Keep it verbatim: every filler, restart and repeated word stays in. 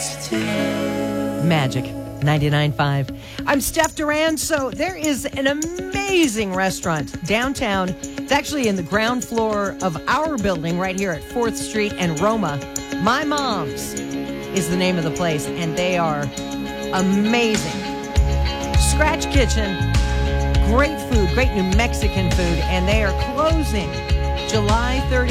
Magic ninety-nine point five. I'm Steph Duran. So there is an amazing restaurant downtown. It's actually in the ground floor of our building right here at fourth Street and Roma. My Mom's is the name of the place, and they are amazing. Scratch Kitchen, great food, great New Mexican food, and they are closing July thirtieth.